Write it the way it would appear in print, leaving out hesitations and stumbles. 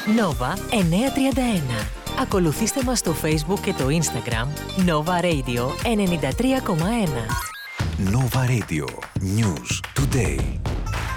Nova 931. Ακολουθήστε μας στο Facebook και το Instagram Nova Radio 93,1. Nova Radio. News today.